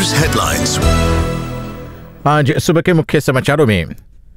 News headlines. आज सुबह के मुख्य समाचारों में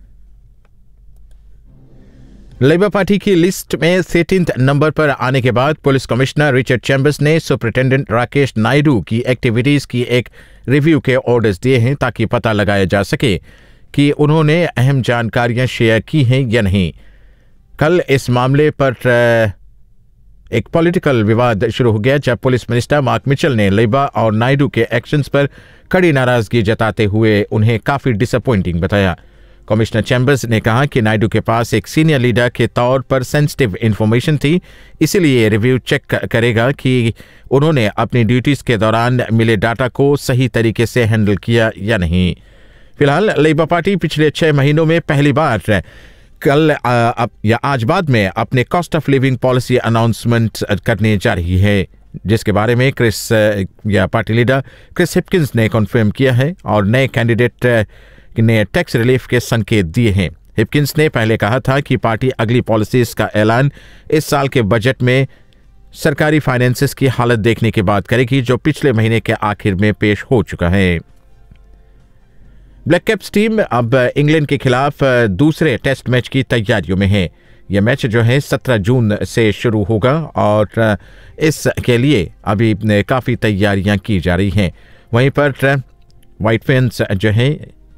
लेबर पार्टी की लिस्ट में 13 नंबर पर आने के बाद पुलिस कमिश्नर रिचर्ड चैम्बर्स ने सुपरिटेंडेंट राकेश नायडू की एक्टिविटीज की एक रिव्यू के ऑर्डर्स दिए हैं ताकि पता लगाया जा सके कि उन्होंने अहम जानकारियां शेयर की हैं या नहीं। कल इस मामले पर एक पॉलिटिकल विवाद शुरू हो गया जब पुलिस मिनिस्टर मार्क मिचेल ने लेबर और नायडू के एक्शंस पर कड़ी नाराजगी जताते हुए उन्हें काफी डिसअपॉइंटिंग बताया। कमिश्नर चैम्बर्स ने कहा कि नायडू के पास एक सीनियर लीडर के तौर पर सेंसिटिव इंफॉर्मेशन थी, इसीलिए रिव्यू चेक करेगा कि उन्होंने अपनी ड्यूटीज के दौरान मिले डाटा को सही तरीके से हैंडल किया या नहीं। फिलहाल लेबर पार्टी पिछले 6 महीनों में पहली बार कल या आज बाद में अपने cost of living policy announcement करने जा रही है, जिसके बारे में पार्टी लीडर क्रिस हिपकिंस ने कन्फर्म किया है और नए कैंडिडेट ने टैक्स रिलीफ के संकेत दिए हैं। हिपकिंस ने पहले कहा था कि पार्टी अगली पॉलिसीज का ऐलान इस साल के बजट में सरकारी फाइनेंसेस की हालत देखने के बाद करेगी, जो पिछले महीने के आखिर में पेश हो चुका है। ब्लैक कैप्स टीम अब इंग्लैंड के खिलाफ दूसरे टेस्ट मैच की तैयारियों में है। यह मैच जो है 17 जून से शुरू होगा और इसके लिए अभी काफ़ी तैयारियां की जा रही हैं। वहीं पर व्हाइट फेंस जो है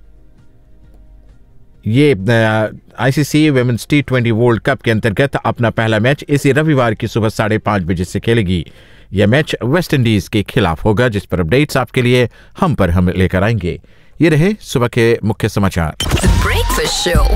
ये ICC women's T20 world cup के अंतर्गत अपना पहला मैच इसी रविवार की सुबह 5:30 बजे से खेलेगी। यह मैच वेस्ट इंडीज के खिलाफ होगा, जिस पर अपडेट्स आपके लिए हम लेकर आएंगे। ये रहे सुबह के मुख्य समाचार। Breakfast show